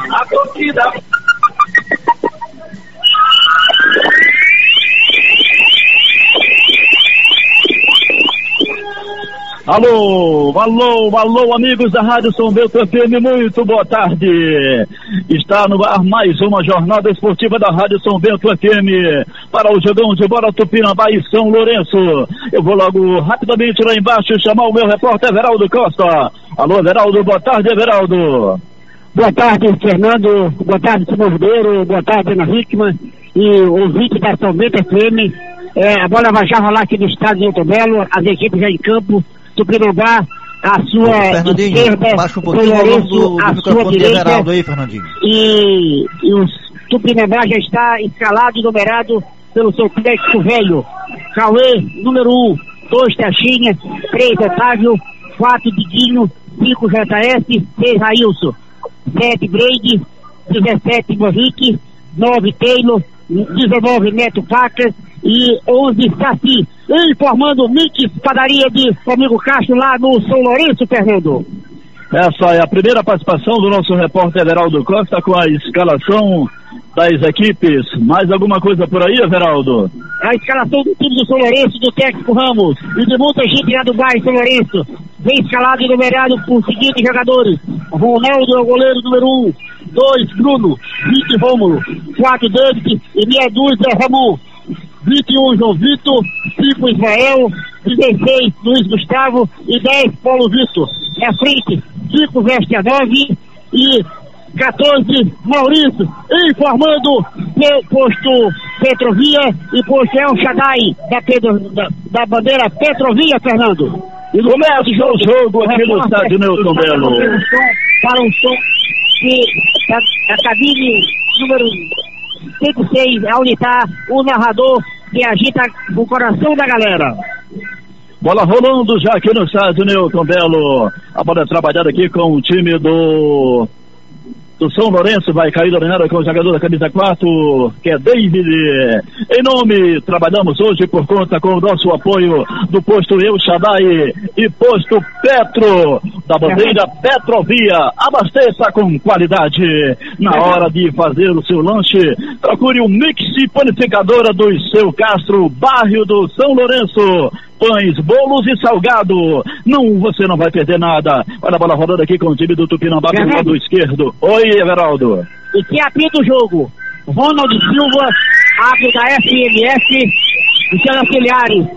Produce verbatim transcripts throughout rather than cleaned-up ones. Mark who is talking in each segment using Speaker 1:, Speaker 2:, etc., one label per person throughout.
Speaker 1: A torcida.
Speaker 2: Alô, alô, alô, amigos da Rádio São Bento F M, muito boa tarde. Está no ar mais uma jornada esportiva da Rádio São Bento F M para o jogão de bola Tupinambá e São Lourenço. Eu vou logo rapidamente lá embaixo chamar o meu repórter Everaldo Costa. Alô, Everaldo, boa tarde, Everaldo.
Speaker 3: Boa tarde, Fernando. Boa tarde, Simão Ribeiro. Boa tarde, Ana Hickman e ouvinte da São Bento F M. É, a bola vai já rolar aqui no estádio de Newton Belo, as equipes já em campo. Tupinambá, a sua esquerda,
Speaker 4: baixa um pouquinho o volume do, do
Speaker 3: a
Speaker 4: microfone
Speaker 3: sua
Speaker 4: de
Speaker 3: direita,
Speaker 4: Everaldo aí, Fernandinho.
Speaker 3: E, e o Tupinambá já está escalado e numerado pelo seu técnico velho. Cauê, número um, dois Taxinha, três Otávio, quatro Diguinho, cinco J S, seis Railson, sete Breide, dezessete Morrique, nove Taylor, dezenove Neto Facas e onze Saci. Informando Mix Padaria de Amigo Castro lá no São Lourenço, Fernando.
Speaker 2: Essa é a primeira participação do nosso repórter Everaldo Costa com a escalação das equipes. Mais alguma coisa por aí, Everaldo?
Speaker 3: A escalação do time do São Lourenço, do técnico Ramos e de muita gente lá do bairro São Lourenço. Vem escalado e numerado por seguintes jogadores: Ronaldo é o goleiro número um, dois Bruno, vinte Rômulo, quatro David e meia dúzia Ramon, vinte e um João Vitor, cinco Israel, dezesseis Luiz Gustavo e dez Paulo Vitor. Na frente, cinco veste a nove e quatorze Maurício. Informando posto Petrovia e posto El Shaddai da, Pedro, da, da bandeira Petrovia, Fernando.
Speaker 2: E começa o jogo aqui no estádio Newton Belo.
Speaker 3: Para um som que da, da cabine número cento e seis, é onde está o narrador que agita o coração da galera.
Speaker 2: Bola rolando já aqui no estádio Newton Belo. A bola é trabalhada aqui com o time do... do São Lourenço, vai cair dominada com o jogador da camisa quatro, que é David. Em nome, trabalhamos hoje por conta com o nosso apoio do posto El Shaddai e posto Petro, da bandeira Petrovia. Abasteça com qualidade. Na hora de fazer o seu lanche, procure o Mix Panificadora do Seu Castro, bairro do São Lourenço. Pães, bolos e salgado. Não, você não vai perder nada. Olha a bola rolando aqui com o time do Tupinambá do lado esquerdo. Oi, Everaldo.
Speaker 3: E que apita o jogo? Ronald Silva, árbitro da F M F, os seus auxiliares,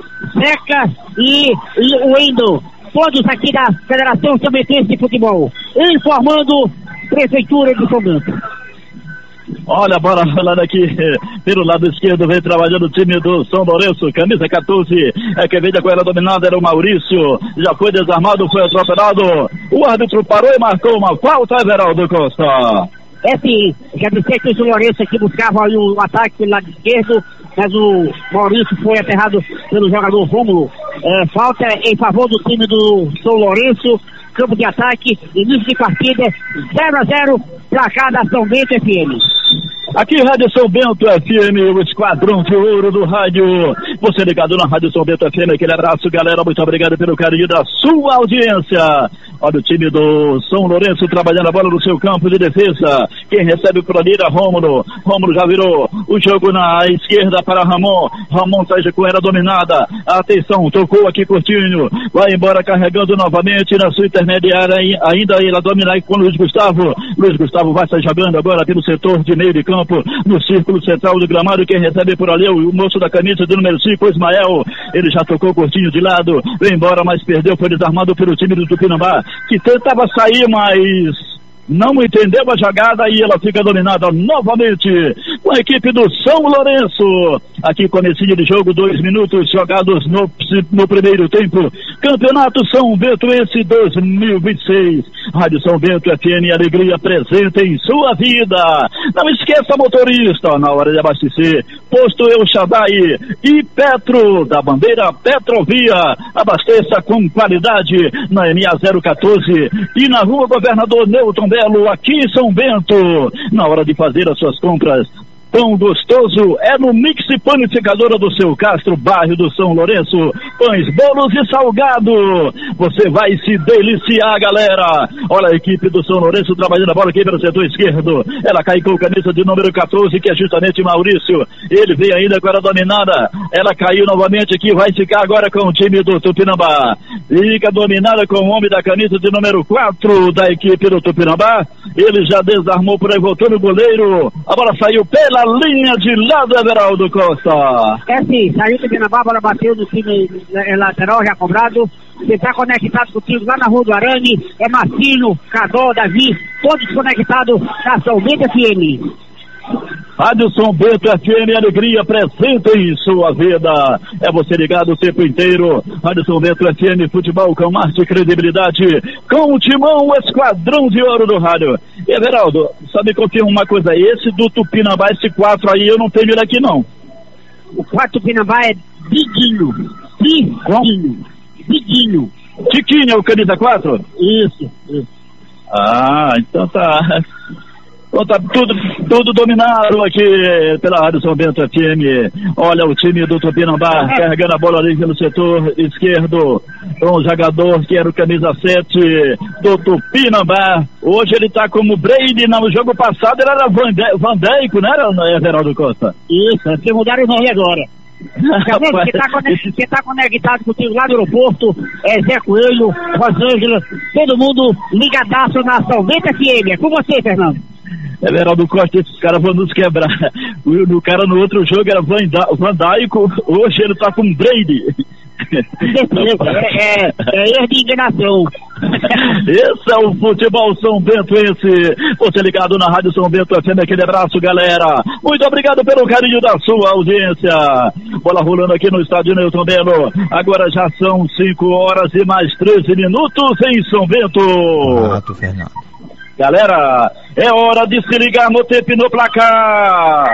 Speaker 3: Seca e, e o Wendel, todos aqui da Federação São Bentense de Futebol. Informando Prefeitura de São Bento.
Speaker 2: Olha a bola rolando aqui pelo lado esquerdo, vem trabalhando o time do São Lourenço, camisa quatorze, é que vem com ela dominada, era o Maurício, já foi desarmado, foi atropelado, o árbitro parou e marcou uma falta, Everaldo Costa.
Speaker 3: É sim, já disse que o São Lourenço aqui buscava aí o ataque pelo lado esquerdo, mas o Maurício foi aterrado pelo jogador Rômulo. É, falta em favor do time do São Lourenço, campo de ataque, início de partida, zero a zero, pra cá da São Bento F M.
Speaker 2: Aqui, Rádio São Bento F M, o esquadrão de ouro do rádio. Você ligado na Rádio São Bento F M, aquele abraço, galera, muito obrigado pelo carinho da sua audiência. Olha o time do São Lourenço trabalhando a bola no seu campo de defesa. Quem recebe por ali é Rômulo. Rômulo já virou o jogo na esquerda para Ramon. Ramon sai com ela dominada. Atenção, tocou aqui Coutinho. Vai embora carregando novamente na sua intermediária. Ainda ela domina com o Luiz Gustavo. Luiz Gustavo vai sair jogando agora pelo setor de meio de campo, no círculo central do gramado. Quem recebe por ali é o moço da camisa do número cinco, o Ismael. Ele já tocou Coutinho de lado. Vem embora, mas perdeu. Foi desarmado pelo time do Tupinambá, que tentava sair, mas não entendeu a jogada e ela fica dominada novamente com a equipe do São Lourenço. Aqui comecinho de jogo, dois minutos jogados no, no primeiro tempo. Campeonato São Bentoense dois mil e vinte e seis. Rádio São Bento F M, alegria presente em sua vida. Não esqueça, motorista, na hora de abastecer, posto El Shaddai e Petro, da bandeira Petrovia. Abasteça com qualidade na M A zero quatorze e na rua Governador Newton Belo, aqui em São Bento. Na hora de fazer as suas compras, Pão gostoso é no Mix Panificadora do Seu Castro, bairro do São Lourenço. Pães, bolos e salgado. Você vai se deliciar, galera. Olha a equipe do São Lourenço trabalhando a bola aqui pelo setor esquerdo. Ela cai com a camisa de número catorze, que é justamente Maurício. Ele vem ainda agora dominada. Ela caiu novamente aqui, vai ficar agora com o time do Tupinambá. Fica dominada com o homem da camisa de número quatro da equipe do Tupinambá. Ele já desarmou por aí, voltou no goleiro. A bola saiu pela linha de lado, Everaldo Costa.
Speaker 3: É sim, saiu do Tupinambá, a bola bateu no time é, lateral, já cobrado. Você está conectado contigo lá na Rua do Arame. É Marcinho, Cadó, Davi, todos conectados na São Bento F M.
Speaker 2: Rádio São Bento F M, alegria presente em sua vida. É você ligado o tempo inteiro. Rádio São Bento F M, futebol com arte e credibilidade. Com o timão, o esquadrão de ouro do rádio. Everaldo, só me confirma uma coisa. Esse do Tupinambá, esse quatro aí, eu não tenho ele aqui não.
Speaker 3: O quatro Tupinambá é Biguinho. Biguinho. Biguinho.
Speaker 2: Tiquinho é o camisa quatro?
Speaker 3: Isso, isso.
Speaker 2: Ah, então tá... Então tá tudo, tudo dominado aqui pela Rádio São Bento F M. Olha o time do Tupinambá é. carregando a bola ali pelo setor esquerdo com o jogador que era o camisa sete do Tupinambá. Hoje ele tá como Brady. No jogo passado ele era Van, De- Van Dijk, não era, Everaldo Costa?
Speaker 3: Isso, é que mudaram o nome agora. Você tá, conect, tá conectado contigo lá no aeroporto, é Zé Coelho, Rosângela, todo mundo ligadaço na São Bento F M. É com você, Fernando.
Speaker 2: Everaldo Costa, esses caras vão nos quebrar. O, o cara no outro jogo era Van, da, Van Dijk, hoje ele tá com Brady.
Speaker 3: É, é, é erro de enganação.
Speaker 2: Esse é o futebol São Bentoense. Você ligado na Rádio São Bento F M, aquele abraço, galera. Muito obrigado pelo carinho da sua audiência. Bola rolando aqui no estádio Newton Belo. Agora já são cinco horas e mais treze minutos em São Bento.
Speaker 4: Exato, Fernando.
Speaker 2: Galera, é hora de se ligar no tempo e no placar.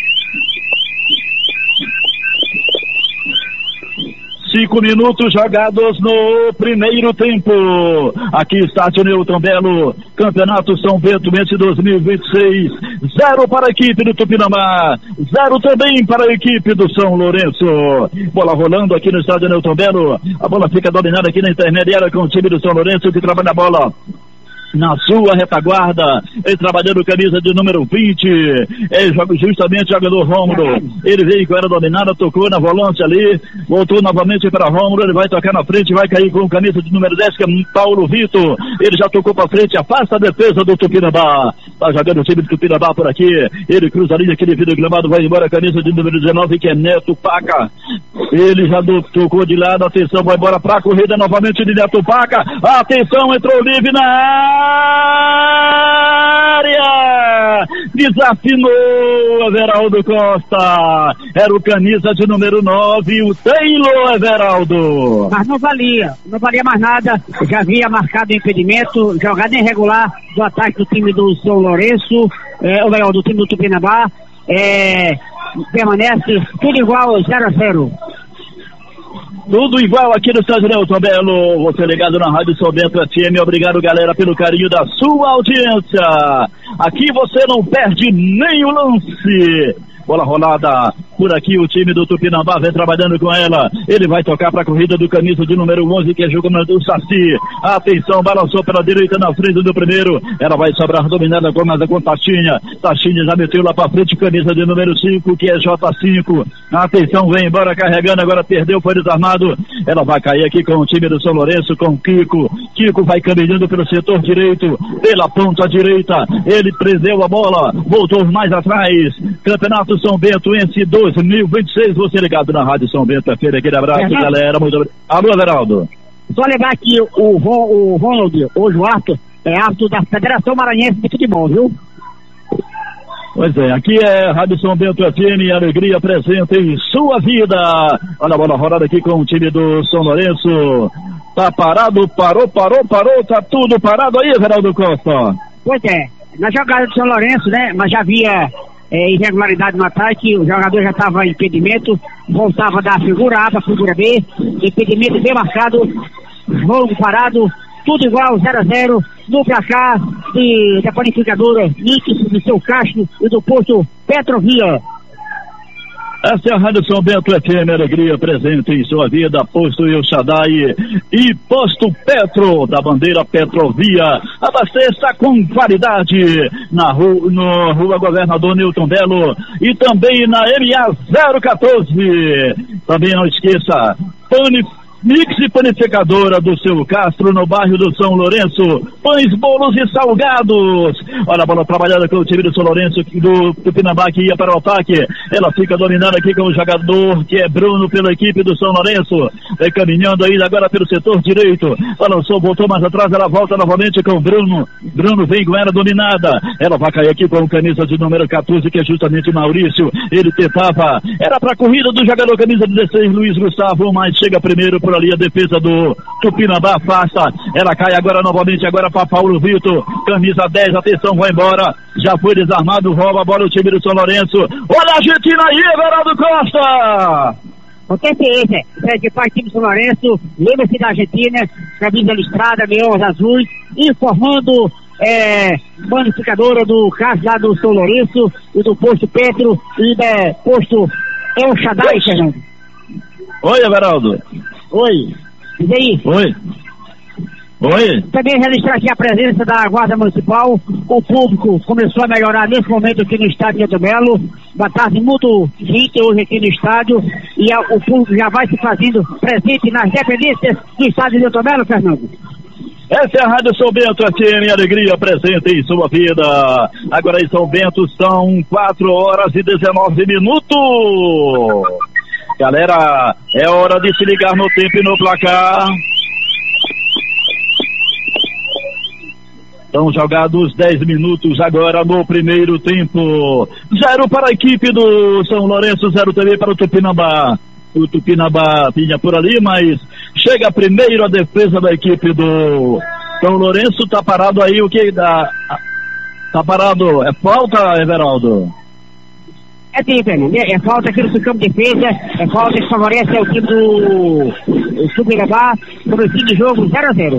Speaker 2: Cinco minutos jogados no primeiro tempo. Aqui está o Newton Belo. Campeonato São Bento dois mil e vinte e seis. Zero para a equipe do Tupinambá. Zero também para a equipe do São Lourenço. Bola rolando aqui no estádio Newton Belo. A bola fica dominada aqui na intermediária com o time do São Lourenço que trabalha a bola na sua retaguarda, ele trabalhando camisa de número vinte, é justamente jogador Rômulo. Ele veio com era dominada, tocou na volante ali, voltou novamente para Rômulo, ele vai tocar na frente, vai cair com camisa de número dez, que é Paulo Vitor. Ele já tocou para frente, afasta a defesa do Tupinambá. Tá jogando o time do Tupinambá por aqui, ele cruza a linha, aquele vidro gramado, vai embora a camisa de número dezenove, que é Neto Paca. Ele já do, tocou de lado, atenção, vai embora para a corrida novamente de Neto Paca. Atenção, entrou livre na área. área, desafinou Everaldo Costa, era o camisa de número nove, o Taylor, Everaldo.
Speaker 3: Mas não valia, não valia mais nada, já havia marcado o impedimento, jogada irregular do ataque do time do São Lourenço, é, ou melhor, do time do Tupinambá, é, permanece tudo igual, zero a zero.
Speaker 2: Tudo igual aqui no estádio Newton Belo. Você ligado na Rádio São Bento F M. Obrigado, galera, pelo carinho da sua audiência. Aqui você não perde nem o lance. Bola rolada por aqui, o time do Tupinambá vem trabalhando com ela. Ele vai tocar para a corrida do camisa de número onze, que é jogando do Saci. Atenção, balançou pela direita na frente do primeiro. Ela vai sobrar dominada com, mas com Taxinha. Taxinha já meteu lá para frente, camisa de número cinco, que é J cinco. Atenção, vem embora carregando, agora perdeu, foi desarmado. Ela vai cair aqui com o time do São Lourenço, com o Kiko. Kiko vai caminhando pelo setor direito, pela ponta direita. Ele prendeu a bola, voltou mais atrás. Campeonato São Bentoense dois mil e vinte e seis, você ligado na Rádio São Bento, aquele abraço, é, galera, muito obrigado. Alô, Everaldo.
Speaker 3: Só lembrar que o, o Ronald, hoje o Arthur, é árbitro da Federação Maranhense de Futebol, viu?
Speaker 2: Pois é, aqui é Rádio São Bento F M, alegria presente em sua vida. Olha a bola rodada aqui com o time do São Lourenço. Tá parado, parou, parou, parou, tá tudo parado aí, Everaldo Costa.
Speaker 3: Pois é, na jogada do São Lourenço, né, mas já havia é, irregularidade no ataque, o jogador já estava em impedimento, voltava da figura A para a figura B, impedimento bem marcado, jogo parado, tudo igual, zero a zero, no placar de, da panificadora Nix, do seu Castro e do posto Petrovia.
Speaker 2: Essa é a Rádio São Bento F M, alegria presente em sua vida. Posto El Shaddai e Posto Petro, da bandeira Petrovia. Abasteça com qualidade na rua, no Rua Governador Newton Belo e também na M A zero quatorze. Também não esqueça, Pane Mix e Panificadora do Seu Castro, no bairro do São Lourenço. Pães, bolos e salgados. Olha a bola trabalhada com o time do São Lourenço, do Tupinambá, que ia para o ataque. Ela fica dominando aqui com o jogador, que é Bruno, pela equipe do São Lourenço. Vem caminhando ainda agora pelo setor direito. Balançou, voltou mais atrás, ela volta novamente com o Bruno. Bruno vem com ela dominada. Ela vai cair aqui com o camisa de número quatorze, que é justamente Maurício. Ele tentava, era para a corrida do jogador camisa dezesseis, Luiz Gustavo, mas chega primeiro por ali a defesa do Tupinambá, afasta, ela cai agora novamente, agora para Paulo Vitor, camisa dez, atenção, vai embora, já foi desarmado, rouba a bola o time do São Lourenço. Olha a Argentina aí, Everaldo Costa!
Speaker 3: Com certeza, é de parte do São Lourenço, lembra-se da Argentina, camisa listrada, leões azuis, informando é, bonificadora do caso lá do São Lourenço e do posto Petro e do posto El Shaddai, Fernando.
Speaker 2: Oi, Everaldo.
Speaker 3: Oi, diz aí.
Speaker 2: Oi. Oi.
Speaker 3: Também registrar aqui a presença da Guarda Municipal. O público começou a melhorar nesse momento aqui no estádio Newton Belo. Uma tarde muito gente hoje aqui no estádio. E a, o público já vai se fazendo presente nas dependências do estádio Newton Belo, Fernando.
Speaker 2: Essa é a Rádio São Bento F M, alegria presente em sua vida. Agora em São Bento são quatro horas e dezenove minutos. Galera, é hora de se ligar no tempo e no placar. Estão jogados dez minutos agora no primeiro tempo. Zero para a equipe do São Lourenço, zero também para o Tupinambá. O Tupinambá vinha por ali, mas chega primeiro a defesa da equipe do São Lourenço. Tá parado aí, o que dá? Tá parado, é falta, Everaldo?
Speaker 3: É sim, Fernando. É, é falta aqui no campo de defesa, é falta que favorece o time do Tupinambá, comecinho de jogo zero a zero.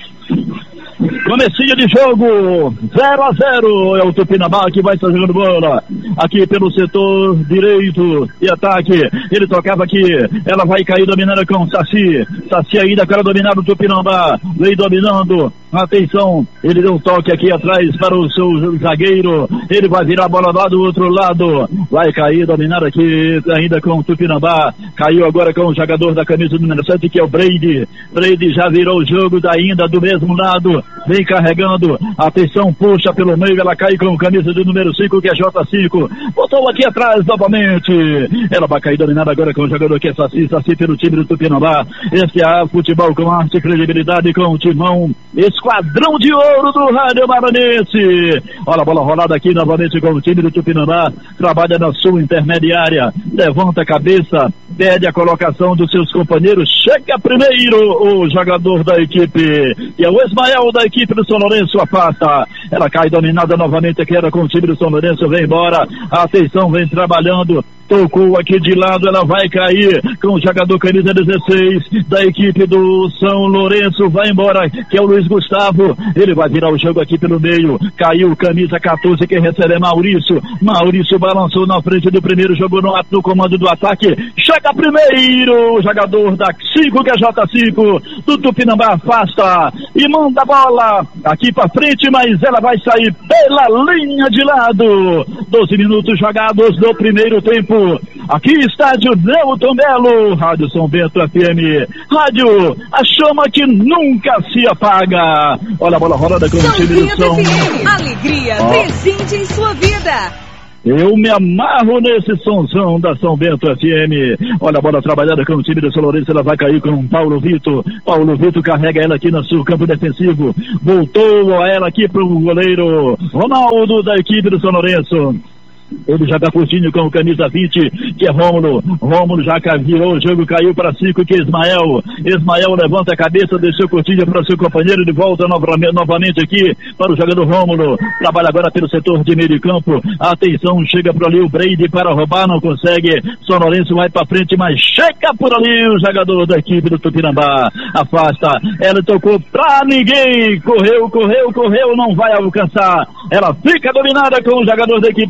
Speaker 2: Comecinho de jogo, zero a zero, é o Tupinambá que vai estar jogando bola, aqui pelo setor direito e ataque, ele tocava aqui, ela vai cair dominando com o Saci, Saci ainda quer dominar o Tupinambá, vem dominando, atenção, ele deu um toque aqui atrás para o seu zagueiro, ele vai virar a bola lá do outro lado, vai cair, dominar aqui ainda com o Tupinambá, caiu agora com o jogador da camisa número sete, que é o Brady, Brady já virou o jogo ainda do mesmo lado, vem carregando, atenção, puxa pelo meio, ela cai com camisa de número cinco, que é J cinco, botou aqui atrás novamente, ela vai cair dominada agora com o jogador que é Saci, Saci pelo time do Tupinambá, esse é futebol com arte e credibilidade, com o timão, esquadrão de ouro do Rádio Maranhense. Olha a bola rolada aqui novamente com o time do Tupinambá, trabalha na sua intermediária, levanta a cabeça, pede a colocação dos seus companheiros, chega primeiro o jogador da equipe, e é o Ismael da equipe do São Lourenço, afasta, ela cai dominada novamente aqui, era com o time do São Lourenço, vem embora, atenção, vem trabalhando, tocou aqui de lado, ela vai cair com o jogador camisa dezesseis da equipe do São Lourenço, vai embora, que é o Luiz Gustavo, ele vai virar o jogo aqui pelo meio, caiu camisa quatorze, quem recebe é Maurício, Maurício balançou na frente do primeiro, jogou no, no comando do ataque, chega primeiro, o jogador da cinco, que é J cinco, do Tupinambá, afasta, e manda a bola aqui pra frente, mas ela vai sair pela linha de lado, doze minutos jogados no primeiro tempo, aqui estádio Newton Belo, Rádio São Bento F M, rádio, a chama que nunca se apaga. Olha a bola rolada com o time do São.
Speaker 1: Alegria oh. presente em sua vida.
Speaker 2: Eu me amarro nesse sonzão da São Bento F M. Olha a bola trabalhada com o time do São Lourenço, ela vai cair com o Paulo Vitor. Paulo Vitor carrega ela aqui no seu campo defensivo. Voltou ela aqui para o goleiro Ronaldo da equipe do São Lourenço. Ele já tá curtindo com o camisa vinte, que é Rômulo. Rômulo já virou o jogo, caiu para cinco, que é Ismael. Ismael levanta a cabeça, deixou curtinho para seu companheiro, ele volta novamente, novamente aqui para o jogador Rômulo. Trabalha agora pelo setor de meio de campo. Atenção, chega por ali o Brady para roubar, não consegue. São Lourenço vai para frente, mas chega por ali o jogador da equipe do Tupinambá. Afasta, ela tocou pra ninguém. Correu, correu, correu, não vai alcançar. Ela fica dominada com o jogador da equipe São Lourenço,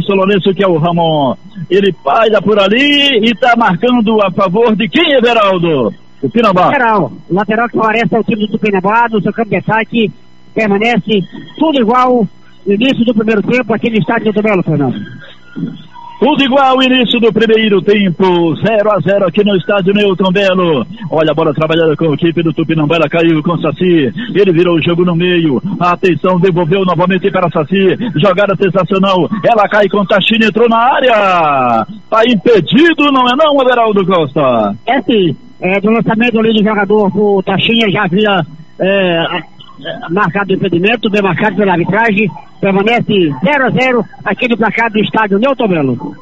Speaker 2: Lourenço, que é o Ramon. Ele paira por ali e tá marcando a favor de quem, Everaldo? O Tupinambá.
Speaker 3: Lateral, lateral que favorece ao time do Tupinambá, no seu campo de ataque, permanece tudo igual no início do primeiro tempo aqui no estádio Newton Belo, Fernando.
Speaker 2: Tudo igual ao início do primeiro tempo, zero a zero aqui no estádio Newton Belo. Olha a bola trabalhada com a equipe do Tupinambá, ela caiu com o Saci, ele virou o jogo no meio, atenção, devolveu novamente para o Saci, jogada sensacional, ela cai com o Tachini, entrou na área, tá impedido, não é não, Everaldo Costa?
Speaker 3: É sim, é, do lançamento ali do jogador, o Tachini já havia é, marcado o impedimento, bem marcado pela arbitragem, permanece zero a zero aqui no placar do estádio Newton Belo.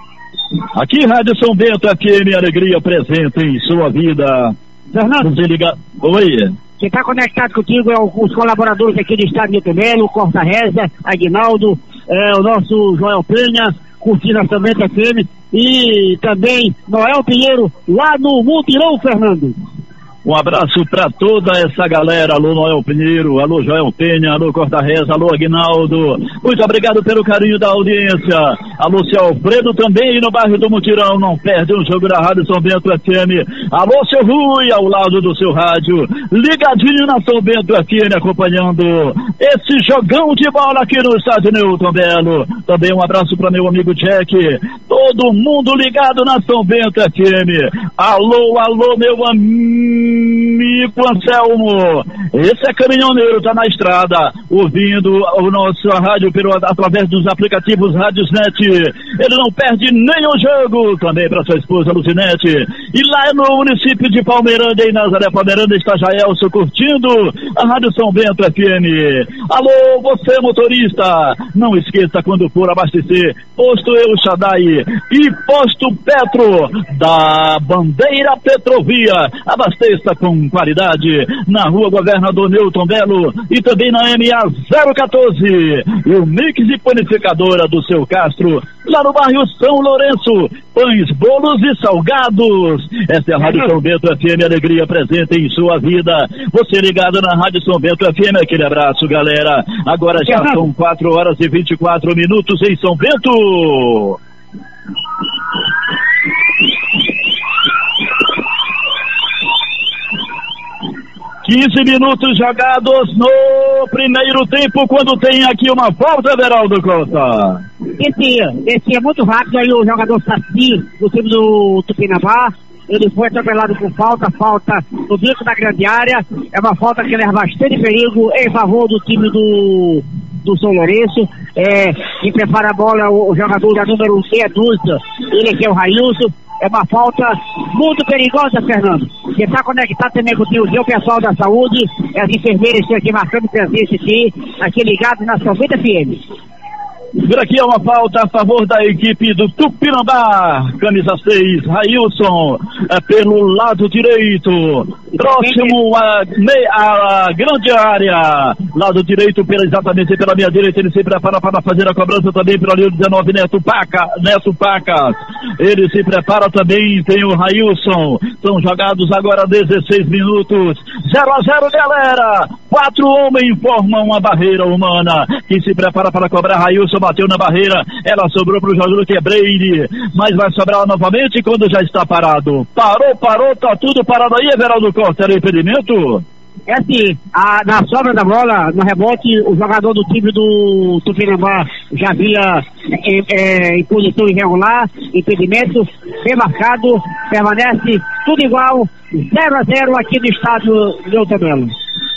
Speaker 2: Aqui, Rádio São Bento, F M, alegria presente em sua vida.
Speaker 3: Fernando,
Speaker 2: liga... Oi.
Speaker 3: quem está conectado contigo é o, os colaboradores aqui do estádio Newton Belo, Corta Reza, Aguinaldo, é, o nosso Joel Penha, curtindo a São Bento F M, e também Noel Pinheiro, lá no Mutirão, Fernando.
Speaker 2: Um abraço para toda essa galera. Alô, Noel Pinheiro, alô, Joel Penha, alô, Corta Reza, alô, Aguinaldo. Muito obrigado pelo carinho da audiência. Alô, seu Alfredo também no bairro do Mutirão. Não perde um jogo da Rádio São Bento F M. Alô, seu Rui, ao lado do seu rádio. Ligadinho na São Bento F M, acompanhando esse jogão de bola aqui no estádio Newton Belo. Também um abraço para meu amigo Jack. Todo mundo ligado na São Bento F M. Alô, alô, meu amigo. Amigo Anselmo, esse é caminhoneiro, tá na estrada, ouvindo o nosso rádio pelo, através dos aplicativos Radiosnet. Ele não perde nenhum jogo, também para sua esposa Lucinete. E lá no município de Palmeiranda, em Nazaré Palmeiranda, está Jaelso curtindo a Rádio São Bento F M. Alô, você motorista, não esqueça quando for abastecer, Posto El Shaddai e Posto Petro da Bandeira Petrovia. Abasteça com qualidade na Rua Governador Newton Belo e também na M A zero quatorze. E o Mix e Panificadora do Seu Castro, lá no bairro São Lourenço. Pães, bolos e salgados. Essa é a Rádio São Bento F M, alegria presente em sua vida. Você ligado na Rádio São Bento F M, aquele abraço, galera. Agora já são quatro horas e vinte e quatro minutos em São Bento. quinze minutos jogados no primeiro tempo, quando tem aqui uma falta, Everaldo Costa.
Speaker 3: Descia, descia muito rápido aí o jogador Saci, do time do Tupinambá. Ele foi atropelado por falta, falta no bico da grande área. É uma falta que leva bastante perigo em favor do time do, do São Lourenço. É, quem prepara a bola, o, o jogador da número meia dúzia, ele aqui é o Railson. É uma falta muito perigosa, Fernando. Quem está conectado também com o o pessoal da saúde, as enfermeiras estão aqui marcando presença aqui, aqui ligados na São Bento F M.
Speaker 2: Por aqui é uma falta a favor da equipe do Tupinambá. Camisa seis, Railson, é, pelo lado direito, próximo à a, a grande área. Lado direito, pela, exatamente pela minha direita. Ele se prepara para fazer a cobrança também pela linha dezenove, Neto Paca, Neto Pacas. Ele se prepara também, tem o Railson. São jogados agora dezesseis minutos. zero a zero, galera. Quatro homens formam uma barreira humana. Quem se prepara para cobrar, Railson bateu na barreira, ela sobrou para o jogador que é Breire, mas vai sobrar novamente quando já está parado. Parou, parou, tá tudo parado aí, Everaldo Costa, era impedimento?
Speaker 3: É assim, a, na sobra da bola, no rebote, o jogador do time do Tupinambá já havia é, é, em posição irregular, impedimento, bem marcado, permanece tudo igual, zero a zero aqui no estádio Newton Belo.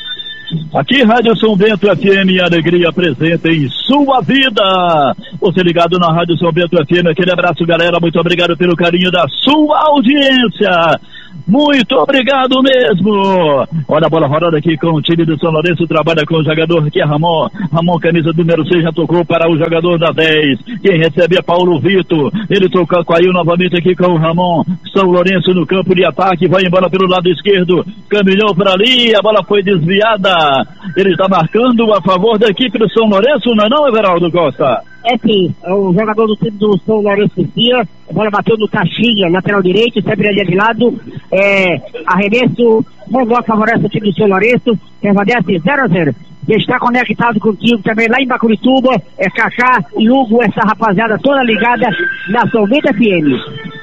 Speaker 2: Aqui, Rádio São Bento F M, alegria presente em sua vida. Você ligado na Rádio São Bento F M, aquele abraço, galera, muito obrigado pelo carinho da sua audiência. Muito obrigado mesmo. Olha a bola rodada aqui com o time do São Lourenço, trabalha com o jogador que é Ramon. Ramon, camisa número seis, já tocou para o jogador da dez. Quem recebe é Paulo Vitor. Ele tocou, caiu novamente aqui com o Ramon. São Lourenço no campo de ataque, vai embora pelo lado esquerdo, caminhou para ali, a bola foi desviada. Ele está marcando a favor da equipe do São Lourenço, não é não, Everaldo Costa?
Speaker 3: É sim, o jogador do time do São Lourenço descia, a bola bateu no Caixinha, lateral direito, sempre ali de lado, é, arremesso, Mondó favorece o time do São Lourenço, permanece zero a zero. está conectado contigo também lá em Bacurituba, é Cacá e Hugo, essa rapaziada toda ligada na São Bento F M.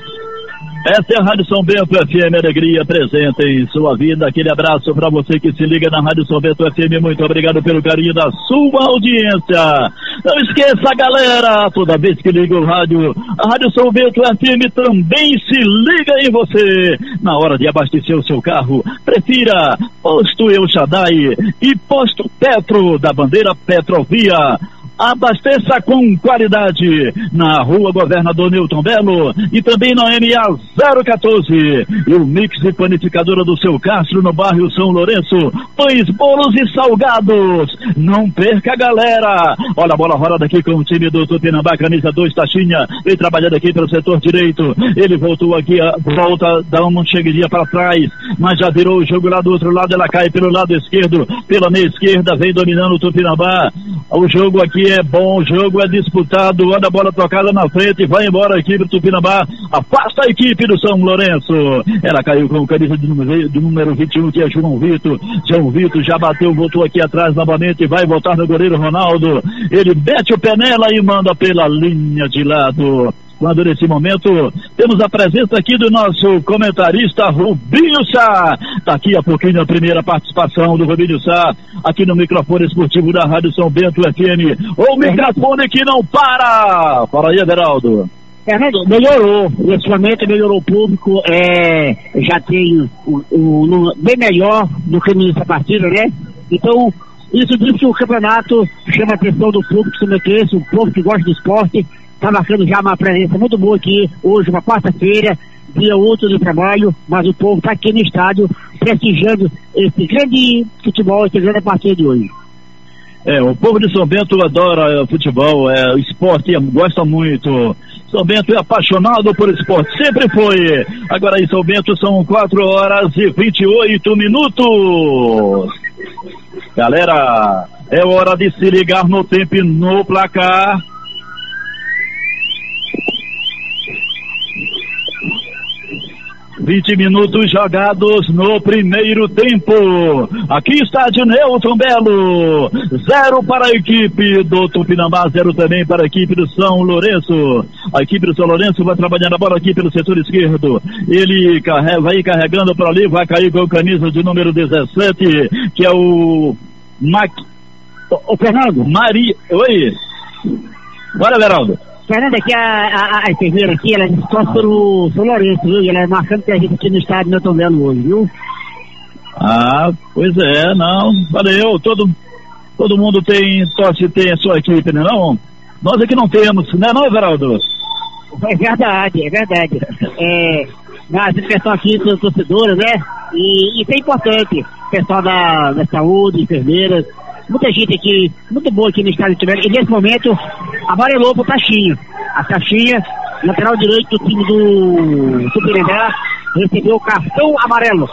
Speaker 2: Essa é a Rádio São Bento F M, alegria presente em sua vida. Aquele abraço para você que se liga na Rádio São Bento F M. Muito obrigado pelo carinho da sua audiência. Não esqueça, galera, toda vez que liga o rádio, a Rádio São Bento F M também se liga em você. Na hora de abastecer o seu carro, prefira Posto El Shaddai e Posto Petro da bandeira Petrovia. Abasteça com qualidade na Rua Governador Newton Belo e também na M A zero quatorze. E o Mix e Panificadora do Seu Castro no bairro São Lourenço. Pães, bolos e salgados. Não perca, galera. Olha a bola rolada aqui com o time do Tupinambá, camisa dois, Taxinha. Vem trabalhando aqui pelo setor direito. Ele voltou aqui, volta, dá uma chegadinha para trás, mas já virou o jogo lá do outro lado. Ela cai pelo lado esquerdo, pela meia esquerda, vem dominando o Tupinambá. O jogo aqui é bom, o jogo é disputado, olha a bola tocada na frente, vai embora a equipe do Tupinambá, afasta a equipe do São Lourenço. Ela caiu com o camisa de número, de número vinte e um, que é João Vitor. João Vitor já bateu, voltou aqui atrás novamente, vai voltar no goleiro Ronaldo. Ele mete o pé nela e manda pela linha de lado. Quando nesse momento temos a presença aqui do nosso comentarista Rubinho Sá. Está aqui a pouquinho a primeira participação do Rubinho Sá aqui no microfone esportivo da Rádio São Bento F M. O microfone que não para! Fala aí, Everaldo.
Speaker 3: Fernando, melhorou, nesse momento melhorou o público, é, já tem o, o, o, bem melhor do que nessa partida, né? Então, isso diz que o campeonato chama a atenção do público, se meter, o povo que gosta do esporte. Está marcando já uma presença muito boa aqui, hoje, uma quarta-feira, dia outro do trabalho, mas o povo está aqui no estádio prestigiando esse grande futebol, essa grande partida de hoje.
Speaker 2: É, o povo de São Bento adora é, futebol, é, o esporte, é, gosta muito. São Bento é apaixonado por esporte, sempre foi. Agora em São Bento são quatro horas e vinte e oito minutos. Galera, é hora de se ligar no tempo e no placar. vinte minutos jogados no primeiro tempo. Aqui estádio Newton Belo. Zero para a equipe do Tupinambá, zero também para a equipe do São Lourenço. A equipe do São Lourenço vai trabalhando a bola aqui pelo setor esquerdo. Ele carrega, vai carregando para ali, vai cair com a camisa de número dezessete, que é o Mac...
Speaker 3: O, o Fernando.
Speaker 2: Maria. Oi. Bora, Veraldo.
Speaker 3: Fernanda, aqui a, a, a enfermeira aqui, ela torce pelo São Lourenço, viu? E ela é marcando que a gente aqui no estádio Newton Belo hoje, viu?
Speaker 2: Ah, pois é, não, valeu, todo, todo mundo tem, torce, tem a sua equipe, né não? Nós aqui não temos, né não, Everaldo?
Speaker 3: É verdade, é verdade. É, mas o pessoal aqui são torcedores, né? E isso é importante, pessoal da, da saúde, enfermeiras, muita gente aqui, muito boa aqui no estádio de Tibete. E nesse momento, amarelou pro Taxinha. A Taxinha, lateral direito do time do Tupinambá, recebeu o cartão amarelo.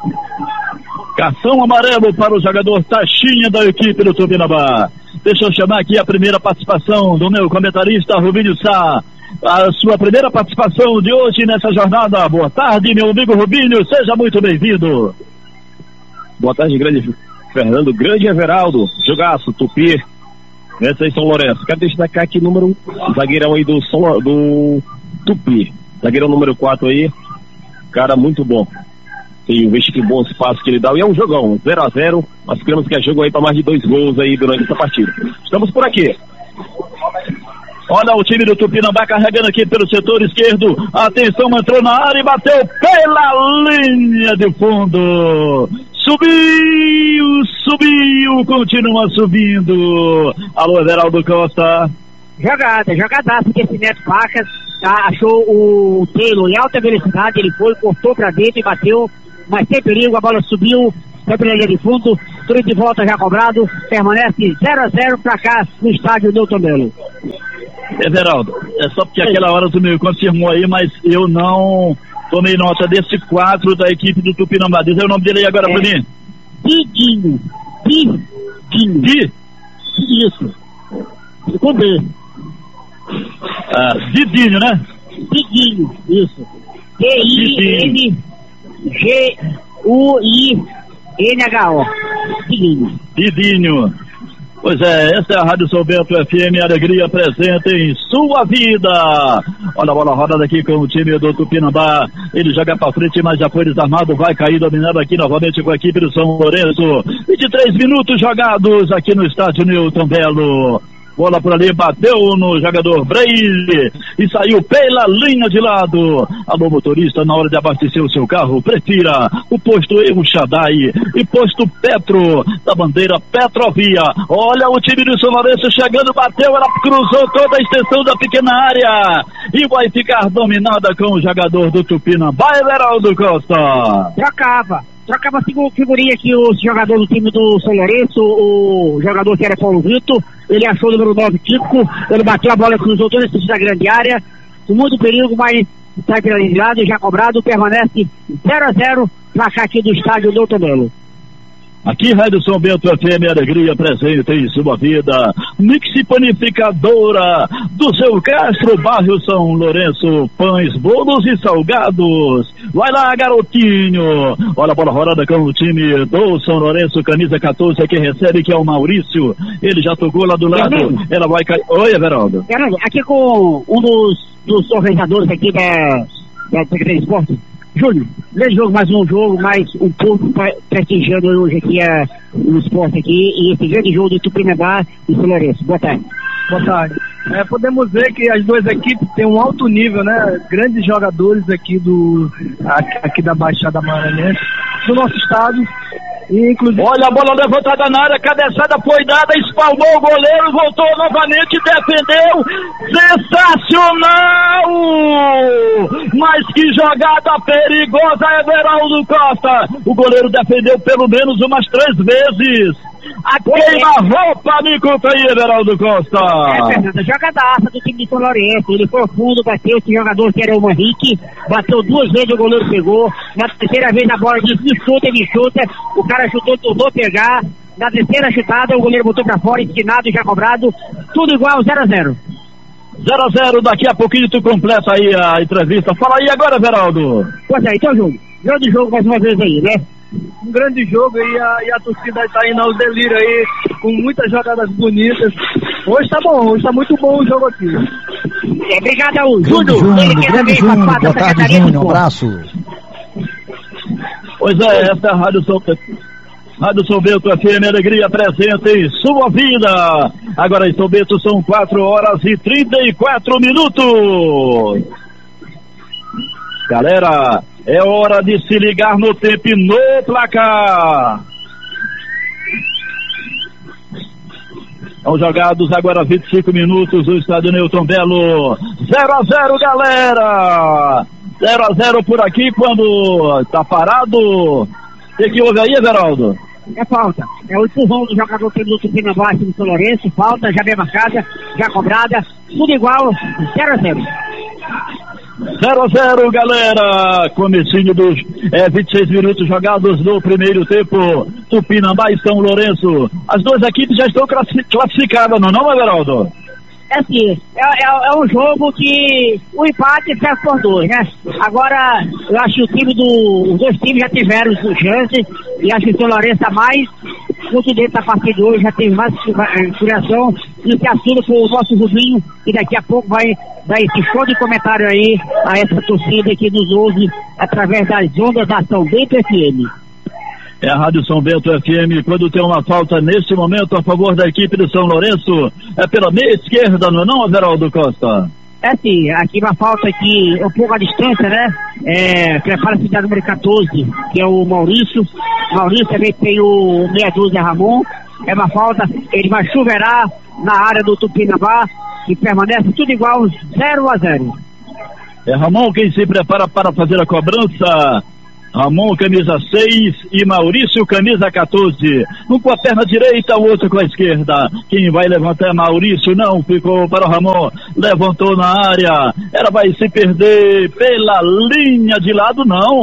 Speaker 2: Cartão amarelo para o jogador Taxinha da equipe do Tupinambá. Deixa eu chamar aqui a primeira participação do meu comentarista Rubinho Sá. A sua primeira participação de hoje nessa jornada. Boa tarde, meu amigo Rubinho, seja muito bem-vindo.
Speaker 5: Boa tarde, grande Fernando, grande Everaldo, jogaço, Tupi, essa aí São Lourenço. Quero destacar aqui o número, zagueirão aí do, São, do Tupi, zagueirão número quatro aí, cara muito bom. Tem um que bom espaço que ele dá, e é um jogão, zero a zero, nós queremos que é jogo aí para mais de dois gols aí durante essa partida. Estamos por aqui.
Speaker 2: Olha o time do Tupinambá carregando aqui pelo setor esquerdo. Atenção, entrou na área e bateu pela linha de fundo. Subiu, subiu, continua subindo. Alô, Everaldo Costa.
Speaker 3: Jogada, jogadaço desse Neto Facas. Tá, achou o Taylor em alta velocidade, ele foi, cortou pra dentro e bateu, mas sem perigo, a bola subiu, foi pela linha de fundo, tudo de volta já cobrado, permanece zero a zero pra cá no estádio Newton Belo.
Speaker 2: Everaldo, é só porque aquela hora tu me confirmou aí, mas eu não tomei nota desse quatro da equipe do Tupinambá. Diz aí o nome dele aí agora é, pra mim.
Speaker 3: Didinho. Didinho.
Speaker 2: Di?
Speaker 3: Isso. Ficou B.
Speaker 2: Ah, Didinho, né?
Speaker 3: Didinho, isso. D I N G U I N H O. Didinho.
Speaker 2: Didinho. Pois é, essa é a Rádio São Bento F M, alegria presente em sua vida. Olha a bola rodada aqui com o time do Tupinambá. Ele joga pra frente, mas já foi desarmado, vai cair dominando aqui novamente com a equipe do São Lourenço. vinte e três minutos jogados aqui no estádio Newton Belo. Bola por ali, bateu no jogador Breile e saiu pela linha de lado. Alô, motorista, na hora de abastecer o seu carro, prefira o posto El Shaddai e posto Petro, da bandeira Petrovia. Olha o time do São Lourenço chegando, bateu, ela cruzou toda a extensão da pequena área e vai ficar dominada com o jogador do Tupinambá, Everaldo Costa.
Speaker 3: Trocava. Trocava a figurinha aqui o jogador do time do São Lourenço, o jogador que era Paulo Vitor, ele achou o número nove, Tico, ele bateu a bola, cruzou toda essa da grande área, com muito perigo, mas sai pela linha de lado, já cobrado, permanece zero a zero, placar aqui do estádio Newton Belo.
Speaker 2: Aqui, Rádio São Bento F M, alegria presente em sua vida. Mix Panificadora do seu Castro, bairro São Lourenço, pães, bolos e salgados. Vai lá, garotinho. Olha a bola rodada com o time do São Lourenço, camisa catorze, que recebe, que é o Maurício. Ele já tocou lá do lado.
Speaker 3: Fernando.
Speaker 2: Ela vai cair. Oi, Everaldo.
Speaker 3: Fernando, aqui com um dos, dos organizadores aqui da, da Secretaria de Esporte. Júlio, grande jogo, mais um jogo, mais um pouco prestigiando hoje aqui a, o esporte aqui, e esse grande jogo de Tupinambá e São Lourenço. Boa tarde.
Speaker 6: Boa tarde. É, podemos ver que as duas equipes têm um alto nível, né? Grandes jogadores aqui do aqui, aqui da Baixada Maranhense, do nosso estado. E, inclusive...
Speaker 2: Olha a bola levantada na área, cabeçada foi dada, espalmou o goleiro, voltou novamente, defendeu, sensacional! Mas que jogada perigosa, Everaldo Costa! O goleiro defendeu pelo menos umas três vezes. A queima-roupa, me conta aí, Everaldo Costa.
Speaker 3: É, Fernando, jogadaça do time de São Lourenço. Ele foi ao fundo, bateu esse jogador que era o Henrique, bateu duas vezes, o goleiro pegou. Na terceira vez a bola disse, me chuta, me chuta. O cara chutou, tornou pegar. Na terceira chutada, o goleiro botou pra fora, ensinado, já cobrado. Tudo igual, zero a zero.
Speaker 2: zero a zero, daqui a pouquinho tu completa aí a entrevista. Fala aí agora, Everaldo.
Speaker 3: Pois é, então, Júlio, grande jogo mais uma vez aí, né?
Speaker 6: Um grande jogo e a, e a torcida está indo aos delírios aí, com muitas jogadas bonitas. Hoje tá bom, hoje tá muito bom o jogo aqui.
Speaker 3: É, obrigado ao Júlio.
Speaker 4: Júnior,
Speaker 3: Ele que
Speaker 4: grande
Speaker 3: também
Speaker 4: Júnior,
Speaker 3: faz parte
Speaker 4: boa
Speaker 3: da
Speaker 4: tarde,
Speaker 3: Secretaria de
Speaker 4: Júnior, um
Speaker 3: Esporte.
Speaker 4: abraço.
Speaker 2: Pois é, essa é a Rádio São Bento. Rádio São Bento F M, alegria presente em sua vida. Agora em São Bento são quatro horas e trinta e quatro minutos. Galera, é hora de se ligar no tempo e no placar. São jogados agora vinte e cinco minutos do estádio Newton Belo. zero a zero, galera. zero a zero por aqui quando tá parado. O que, que houve aí, Everaldo?
Speaker 3: É falta. É o empurrão do jogador que do Tupinambá do São Lourenço. Falta, já bem marcada, já cobrada. Tudo igual, zero a zero.
Speaker 2: zero a zero, galera. Comecinho dos é, vinte e seis minutos jogados no primeiro tempo. Tupinambá e São Lourenço. As duas equipes já estão classificadas, não é não, Everaldo?
Speaker 3: É assim, é, é, é um jogo que o empate serve por dois, né? Agora, eu acho que o time do. Os dois times já tiveram chance, e acho que o São Lourenço a mais, muito dentro da partida de hoje, já teve mais inspiração, e que assume com o nosso Rubinho, que daqui a pouco vai dar esse show de comentário aí a essa torcida que nos ouve através das ondas da São Bento F M.
Speaker 2: É a Rádio São Bento F M, quando tem uma falta neste momento a favor da equipe do São Lourenço, é pela meia esquerda, não é não, Everaldo Costa?
Speaker 3: É sim, aqui uma falta aqui, um pouco à distância, né? É, prepara-se da número catorze, que é o Maurício. Maurício também tem o meia dúzia Ramon. É uma falta, ele vai chuveirar na área do Tupinambá, e permanece tudo igual, zero a zero.
Speaker 2: É Ramon quem se prepara para fazer a cobrança. Ramon, camisa seis, e Maurício, camisa catorze. Um com a perna direita, o outro com a esquerda. Quem vai levantar é Maurício, não, ficou para o Ramon. Levantou na área, ela vai se perder pela linha de lado, não.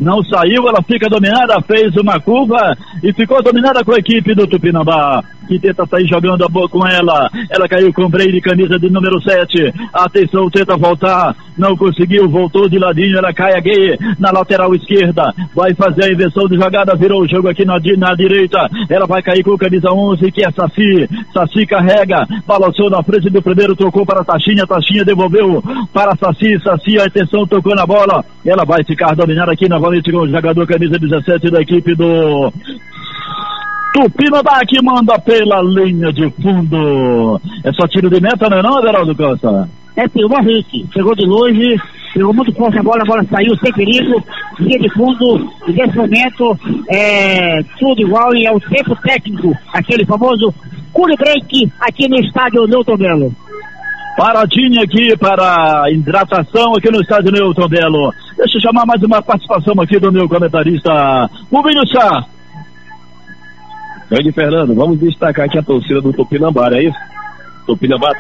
Speaker 2: não saiu, ela fica dominada, fez uma curva e ficou dominada com a equipe do Tupinambá, que tenta sair jogando a bola com ela. Ela caiu com o Brady, camisa de número sete. Atenção, tenta voltar, não conseguiu, voltou de ladinho, ela cai aqui na lateral esquerda, vai fazer a inversão de jogada, virou o jogo aqui na, na direita. Ela vai cair com o camisa onze, que é Saci. Saci carrega, balançou na frente do primeiro, tocou para a Taxinha, Taxinha devolveu para Saci, Saci, atenção, tocou na bola. Ela vai ficar dominada aqui novamente com o jogador camisa dezessete da equipe do Tupinambá, que manda pela linha de fundo. É só tiro de meta, não é não, Everaldo Costa?
Speaker 3: É, tem uma vez, chegou de longe, pegou muito forte a bola, a bola saiu sem perigo, linha de fundo, e nesse momento é tudo igual e é o tempo técnico, aquele famoso cool break aqui no estádio Newton Belo.
Speaker 2: Paradinha aqui para hidratação aqui no estádio Newton Belo. Deixa eu chamar mais uma participação aqui do meu comentarista Rubinho Sá.
Speaker 5: Grande Fernando, vamos destacar aqui a torcida do Tupinambá, é isso? Tupinambá.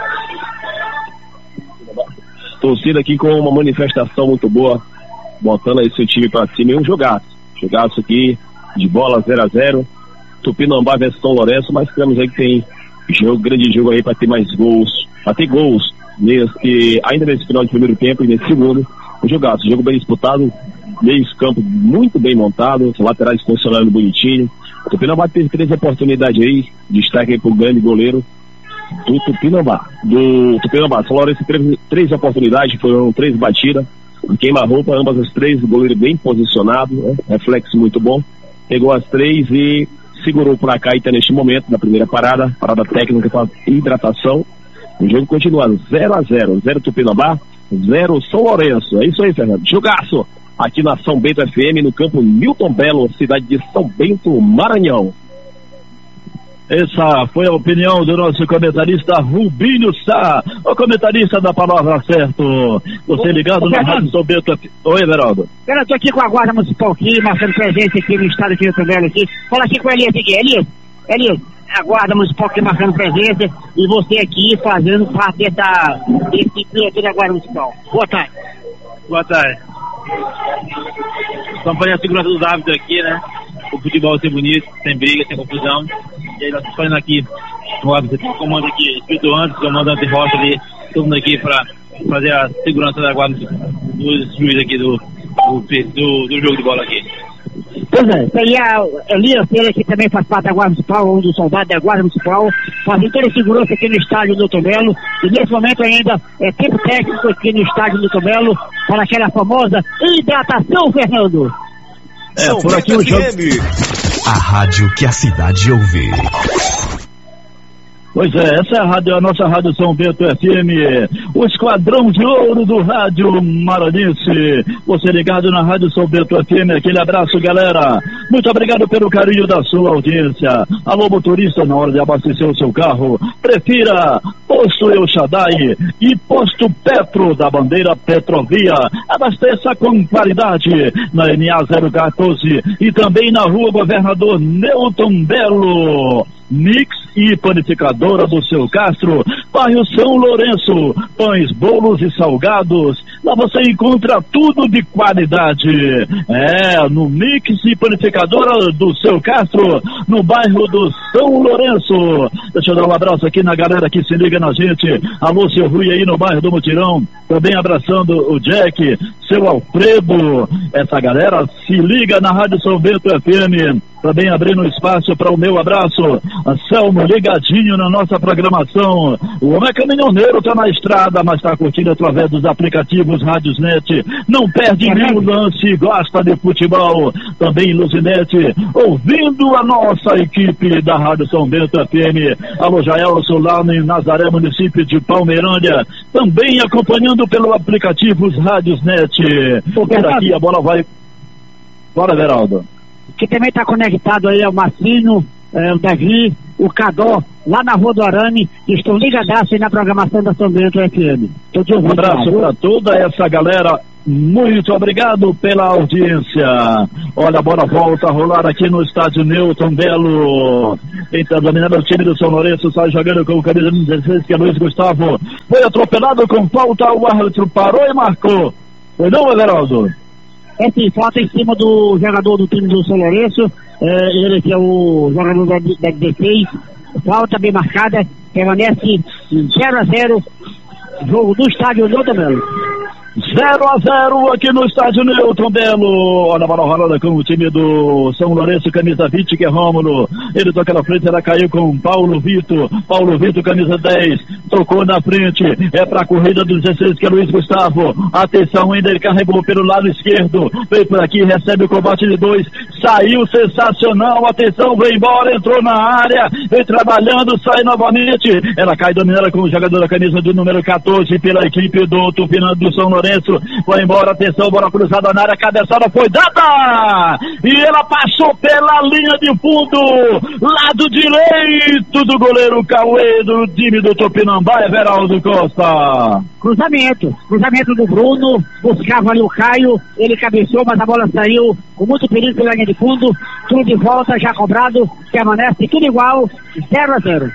Speaker 5: Torcida aqui com uma manifestação muito boa, botando aí seu time pra cima e um jogaço. Jogaço aqui de bola zero a zero. Tupinambá versus São Lourenço, mas temos aí que tem jogo, grande jogo aí para ter mais gols, para ter gols nesse, ainda nesse final de primeiro tempo e nesse segundo. Um jogaço, jogo bem disputado, meio campo muito bem montado, os laterais funcionando bonitinho. O Tupinambá teve três oportunidades aí, destaque aí pro grande goleiro do Tupinambá. Do Tupinambá, São Lourenço teve três oportunidades, foram três batidas, queima-roupa, ambas as três, o goleiro bem posicionado, né? Reflexo muito bom, pegou as três e segurou por cá e tá neste momento, na primeira parada, parada técnica para hidratação. O jogo continua zero a zero, zero Tupinambá, zero São Lourenço. É isso aí, Fernando. Jogaço aqui na São Bento F M, no campo Newton Belo, cidade de São Bento, Maranhão.
Speaker 2: Essa foi a opinião do nosso comentarista Rubinho Sá, o comentarista da palavra certo. Você ligado na Rádio São Bento. Oi, Everaldo.
Speaker 3: Eu tô aqui com a Guarda Municipal aqui, marcando presença aqui no estado de Newton Belo aqui. Fala aqui com o Elias aqui. Elias, Elias, a Guarda Municipal aqui marcando presença e você aqui fazendo parte dessa, desse piloto da Guarda Municipal. Boa tarde.
Speaker 7: Boa tarde. Acompanha a segurança dos hábitos aqui, né? O futebol ser bonito, sem briga, sem confusão. E aí nós estamos fazendo aqui, o comando aqui, Espírito Antes, o comandante Rocha ali, todo mundo aqui para fazer a segurança da guarda dos juízes aqui do, do, do, do jogo de bola aqui.
Speaker 3: Pois é, isso aí é Elias, ele que também faz parte da Guarda Municipal, um dos soldados da Guarda Municipal, fazendo toda a segurança aqui no estádio do Newton Belo, e nesse momento ainda é tempo técnico aqui no estádio do Newton Belo, para aquela famosa hidratação, Fernando.
Speaker 2: É, por aqui o jogo.
Speaker 8: A rádio que a cidade ouve.
Speaker 2: Pois é, essa é a, rádio, a nossa Rádio São Bento F M, o esquadrão de ouro do rádio maranhense. Você ligado na Rádio São Bento F M, aquele abraço, galera. Muito obrigado pelo carinho da sua audiência. Alô, motorista, na hora de abastecer o seu carro, prefira Posto El Shaddai e Posto Petro da bandeira Petrovia. Abasteça com qualidade na N A zero quatorze e também na Rua Governador Newton Belo. Mix e panificadora do Seu Castro, bairro São Lourenço, pães, bolos e salgados, lá você encontra tudo de qualidade, é, no Mix e panificadora do Seu Castro, no bairro do São Lourenço. Deixa eu dar um abraço aqui na galera que se liga na gente, alô, seu Rui aí no bairro do Mutirão, também abraçando o Jack, seu Alfredo, essa galera se liga na Rádio São Bento F M, também abrindo espaço para o meu abraço, Anselmo ligadinho na nossa programação. O homem é caminhoneiro, tá na estrada, mas tá curtindo através dos aplicativos Rádios Net. Não perde nenhum lance, gosta de futebol. Também Luzinete, ouvindo a nossa equipe da Rádio São Bento F M. Alô, Jaelson, lá em Nazaré, município de Palmeirândia. Também acompanhando pelo aplicativo Rádios Net. Por aqui a bola vai. Bora, Veraldo.
Speaker 3: Que também está conectado aí ao Marcinho, é, o Davi, o Cadó, lá na Rua do Arame, que estão ligadaços aí na programação da São Bento F M.
Speaker 2: Um abraço para toda essa galera, muito obrigado pela audiência. Olha, a bola volta a rolar aqui no estádio Newton Belo. Então, dominando o time do São Lourenço, sai jogando com o camisa dezesseis, que é Luiz Gustavo. Foi atropelado com falta, o árbitro parou e marcou. Foi não, Everaldo?
Speaker 3: É sim, falta em cima do jogador do time do São Lourenço, é, ele que é o jogador da, da dezesseis, falta bem marcada, permanece zero a zero, jogo do estádio Newton Belo.
Speaker 2: zero a zero aqui no estádio Newton Belo. Olha a bola rolando com o time do São Lourenço, camisa vinte, que é Rômulo. Ele toca na frente, ela caiu com Paulo Vitor. Paulo Vitor, camisa dez, tocou na frente. É pra corrida do dezesseis, que é Luiz Gustavo. Atenção, ainda ele carregou pelo lado esquerdo. Veio por aqui, recebe o combate de dois. Saiu sensacional. Atenção, vem embora, entrou na área. Vem trabalhando, sai novamente. Ela cai dominando com o jogador da camisa do número quatorze pela equipe do Tupinambá do São Lourenço. Foi embora, atenção, bola cruzada na área, cabeçada foi dada e ela passou pela linha de fundo, lado direito do goleiro Cauê do time do Tupinambá, Everaldo Costa.
Speaker 3: Cruzamento, cruzamento do Bruno, buscava ali o Caio, ele cabeceou, mas a bola saiu com muito perigo pela linha de fundo, tudo de volta, já cobrado, permanece tudo igual, zero a zero.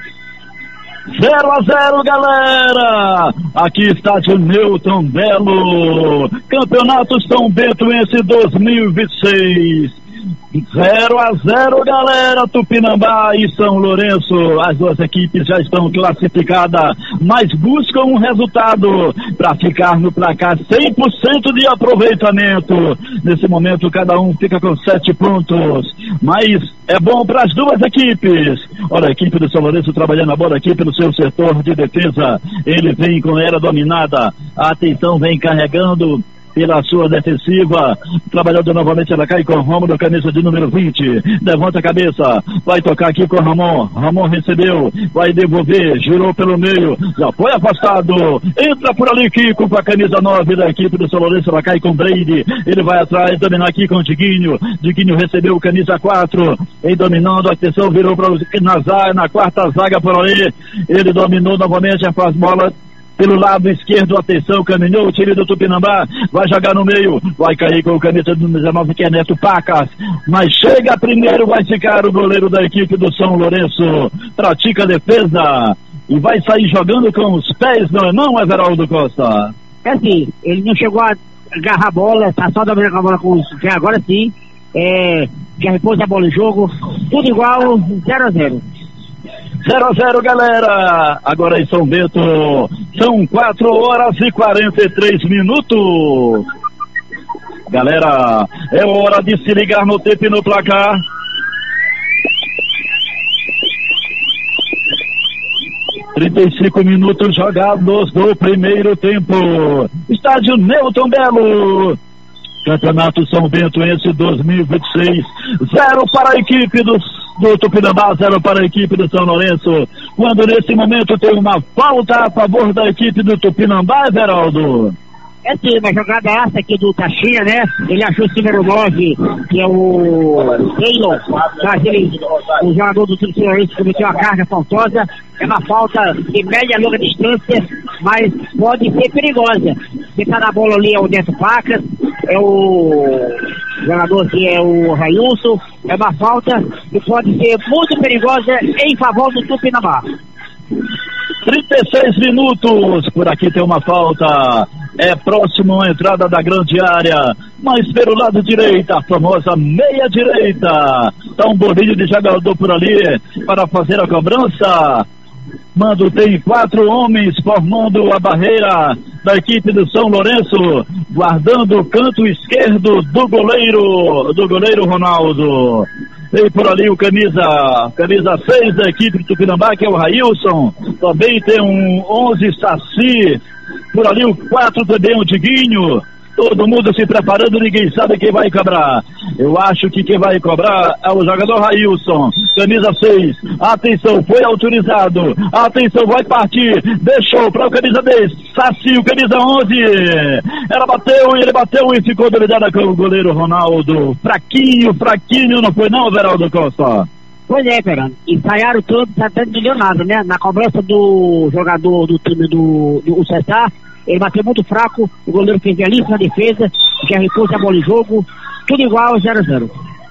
Speaker 2: zero a zero, galera! Aqui estádio Newton Belo, Campeonato São Bentoense dois mil e vinte e seis. zero a zero, galera. Tupinambá e São Lourenço, as duas equipes já estão classificadas, mas buscam um resultado para ficar no placar cem por cento de aproveitamento. Nesse momento cada um fica com sete pontos, mas é bom para as duas equipes. Olha a equipe do São Lourenço trabalhando a bola aqui pelo seu setor de defesa. Ele vem com a era dominada, a atenção vem carregando pela sua defensiva, trabalhando novamente, ela cai com o Rômulo, camisa de número vinte, levanta a cabeça, vai tocar aqui com o Ramon, Ramon recebeu, vai devolver, girou pelo meio, já foi afastado, entra por ali Kiko com a camisa nove da equipe do São Lourenço, ela cai com o Brady, ele vai atrás, dominar aqui com o Diguinho, Diguinho recebeu camisa quatro, em dominando, atenção, virou para na, zaga, na quarta zaga por ali, ele dominou novamente, faz bola pelo lado esquerdo, atenção, caminhou o time do Tupinambá, vai jogar no meio, vai cair com o camisa do dezenove, que é Neto Pacas, mas chega primeiro, vai ficar o goleiro da equipe do São Lourenço, pratica a defesa e vai sair jogando com os pés, não é não, Everaldo Costa?
Speaker 3: É sim, ele não chegou a agarrar a bola, tá só dominando a bola com os pés, agora sim, é, já repôs a bola em jogo, tudo igual, zero a zero.
Speaker 2: zero a zero, galera. Agora em São Bento são quatro horas e quarenta e três minutos. Galera, é hora de se ligar no tempo e no placar. trinta e cinco minutos jogados do primeiro tempo. Estádio Newton Belo, Campeonato São Bentoense dois mil e vinte e seis, zero para a equipe do, do Tupinambá, zero para a equipe do São Lourenço, quando nesse momento tem uma falta a favor da equipe do Tupinambá, Everaldo.
Speaker 3: É sim, uma jogada essa aqui do Caixinha, né? Ele achou o número nove, que é o Taylor, mas ele, o jogador do time do São Lourenço cometeu uma carga faltosa, é uma falta de média e longa distância, mas pode ser perigosa. Quem tá na bola ali é o Neto Pacas, é o jogador que é o Railson, é uma falta que pode ser muito perigosa em favor do Tupinambá.
Speaker 2: trinta e seis minutos, por aqui tem uma falta, é próximo à entrada da grande área, mas pelo lado direito, a famosa meia direita, tá um bolinho de jogador por ali para fazer a cobrança. Mando tem quatro homens formando a barreira da equipe do São Lourenço, guardando o canto esquerdo do goleiro, do goleiro Ronaldo. Tem por ali o camisa, camisa seis da equipe do Tupinambá, que é o Railson. Também tem um onze Saci. Por ali o quatro também, o Diguinho. Todo mundo se preparando, ninguém sabe quem vai cobrar. Eu acho que quem vai cobrar é o jogador Railson, camisa seis. Atenção, foi autorizado. Atenção, vai partir. Deixou para o camisa dez. Saci, o camisa onze. Ela bateu e ele bateu e ficou dominada com o goleiro Ronaldo. Fraquinho, fraquinho, não foi não, Everaldo Costa?
Speaker 3: Pois é, Fernando. Ensaiaram todos, até não deu nada, né? Na cobrança do jogador do time do, do C S A, ele bateu muito fraco, o goleiro fez belíssima defesa, já repôs a bola em jogo, tudo igual, zero a zero.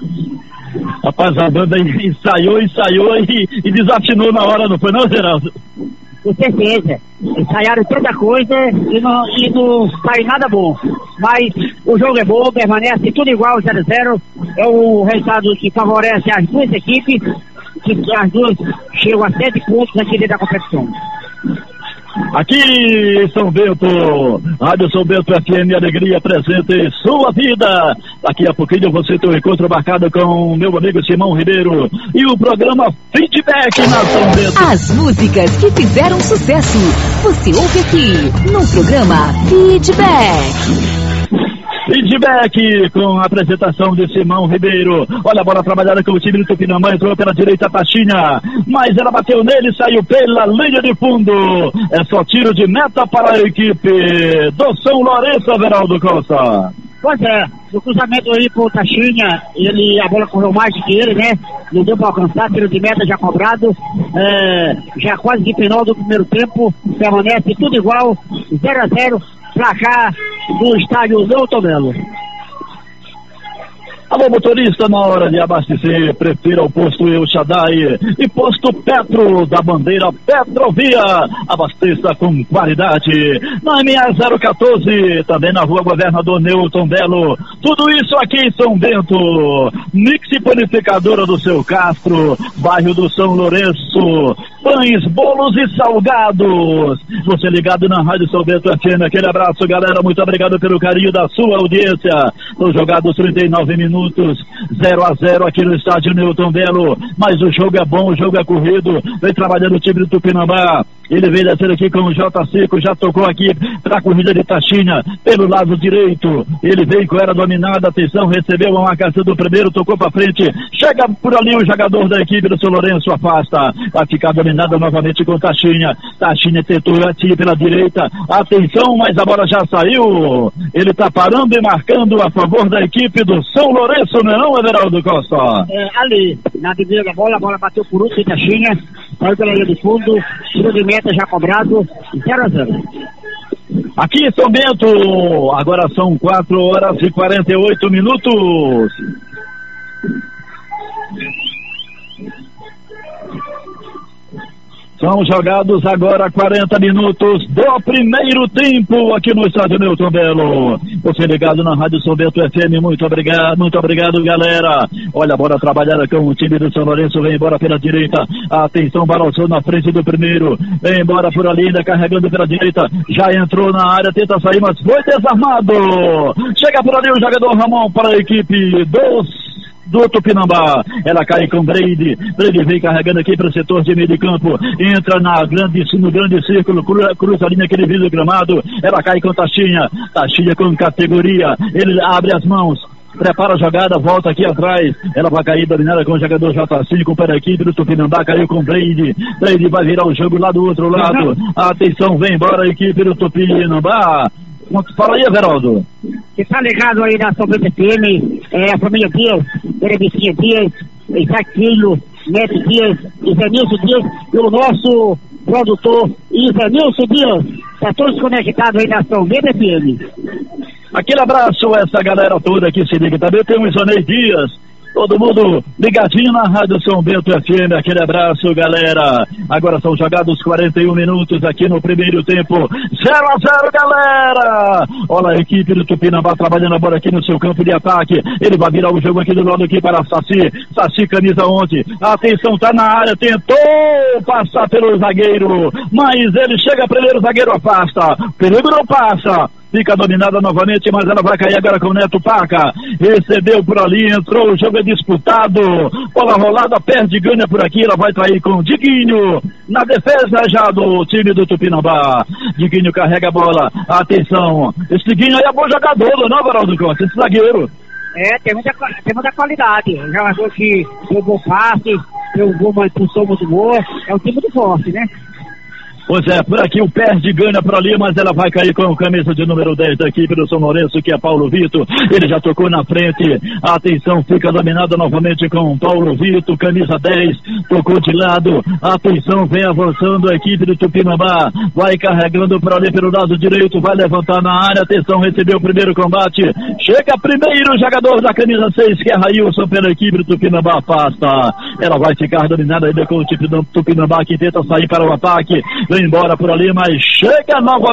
Speaker 2: Rapaz, a banda ensaiou, ensaiou e, e desatinou na hora, não foi não, Geraldo?
Speaker 3: Com certeza. Ensaiaram tanta coisa e não, e não sai nada bom. Mas O jogo é bom, permanece tudo igual, zero a zero. É o resultado que favorece as duas equipes, que as duas chegam a sete pontos aqui dentro da competição.
Speaker 2: Aqui em São Bento, Rádio São Bento F M, alegria presente em sua vida. Daqui a pouquinho você tem um encontro marcado com meu amigo Simão Ribeiro e o programa Feedback na São Bento.
Speaker 1: As músicas que fizeram sucesso, você ouve aqui no programa Feedback.
Speaker 2: Feedback com a apresentação de Simão Ribeiro. Olha a bola trabalhada com o time do Tupinambá, entrou pela direita Taxinha, mas ela bateu nele e saiu pela linha de fundo. É só tiro de meta para a equipe do São Lourenço, Everaldo Costa.
Speaker 3: Pois é, no cruzamento aí pro Taxinha, ele, a bola correu mais do que ele, né? Não deu para alcançar, tiro de meta já cobrado, é, já quase de final do primeiro tempo, permanece tudo igual, zero a zero, placar do estádio Newton Belo.
Speaker 2: Alô, motorista, na hora de abastecer, prefira o posto El Shaddai e posto Petro da bandeira Petrovia. Abasteça com qualidade. Na M A zero quatorze, também na rua Governador Newton Belo. Tudo isso aqui em São Bento. Mix Panificadora do Seu Castro, bairro do São Lourenço. Pães, bolos e salgados. Você ligado na Rádio São Bento F M. Aquele abraço, galera. Muito obrigado pelo carinho da sua audiência. São jogados trinta e nove minutos, zero a zero aqui no estádio Newton Belo. Mas o jogo é bom, o jogo é corrido. Vem trabalhando o time do Tupinambá. Ele vem descendo aqui com o J cinco, já tocou aqui para a corrida de Taxinha pelo lado direito. Ele vem com a era dominada, atenção, recebeu a marcação do primeiro, tocou para frente. Chega por ali o jogador da equipe do São Lourenço, afasta. Vai ficar dominada novamente com Taxinha. Taxinha tentou atirar pela direita. Atenção, mas a bola já saiu. Ele está parando e marcando a favor da equipe do São Lourenço, não é não, Everaldo Costa?
Speaker 3: É, ali, na direita da bola, a bola bateu por último, Taxinha, saiu pela linha de fundo, tiro de meta já cobrado, zero a zero.
Speaker 2: Aqui em São Bento, agora são quatro horas e quarenta e oito minutos. São jogados agora quarenta minutos do primeiro tempo aqui no estádio Newton Belo. Você ligado na Rádio São Bento F M, muito obrigado, muito obrigado, galera. Olha a bola trabalhada com o time do São Lourenço, vem embora pela direita. Atenção, balançou na frente do primeiro. Vem embora por ali, ainda carregando pela direita. Já entrou na área, tenta sair, mas foi desarmado. Chega por ali o jogador Ramon para a equipe dos do Tupinambá. Ela cai com Brady. Brady vem carregando aqui para o setor de meio de campo. Entra na grande, no grande círculo, cruza, cruza a linha que ele visa o gramado. Ela cai com Taxinha. Taxinha com categoria. Ele abre as mãos. Prepara a jogada, volta aqui atrás. Ela vai cair dominada com o jogador J cinco para a equipe do Tupinambá. Caiu com Brady. Brady vai virar o jogo lá do outro lado. Atenção, vem embora a equipe do Tupinambá. Fala aí, Everaldo.
Speaker 3: Você tá ligado aí na São Bento F M, é, a família Dias, Berevicinha Dias, Isaac Filho, Neto Dias, Isenilson Dias e o nosso produtor Isenilson Dias. Tá todos conectados aí na São Bento F M.
Speaker 2: Aquele abraço a essa galera toda que se liga. Também tem o Isonei Dias. Todo mundo ligadinho na Rádio São Bento F M, aquele abraço, galera. Agora são jogados quarenta e um minutos aqui no primeiro tempo, zero a zero, galera. Olha a equipe do Tupinambá trabalhando a bola aqui no seu campo de ataque. Ele vai virar o jogo aqui do lado aqui para Saci. Saci, camisa onze. Atenção, tá na área, tentou passar pelo zagueiro, mas ele chega primeiro, o zagueiro afasta. Perigo não passa. Fica dominada novamente, mas ela vai cair agora com o Neto Paca. Recebeu por ali, entrou, o jogo é disputado. Bola rolada, perde, ganha por aqui. Ela vai trair com o Diguinho. Na defesa já do time do Tupinambá. Diguinho carrega a bola. Atenção. Esse Diguinho aí é bom jogador, não, Varaldo Costa? Esse zagueiro.
Speaker 3: É, tem muita, tem muita qualidade. Um jogador que tem um bom passe, tem um bom, uma impulsão muito boa. É um time muito forte, né?
Speaker 2: Pois é, por aqui o perde, ganha por ali, mas ela vai cair com o camisa de número dez da equipe do São Lourenço, que é Paulo Vitor. Ele já tocou na frente. Atenção, fica dominada novamente com o Paulo Vitor, camisa dez, tocou de lado. Atenção, vem avançando a equipe do Tupinambá. Vai carregando por ali pelo lado direito, vai levantar na área. Atenção, recebeu o primeiro combate. Chega primeiro o jogador da camisa seis, que é Railson, pela equipe do Tupinambá, afasta. Ela vai ficar dominada ainda com o time do Tupinambá, que tenta sair para o ataque. Vem embora por ali, mas chega novamente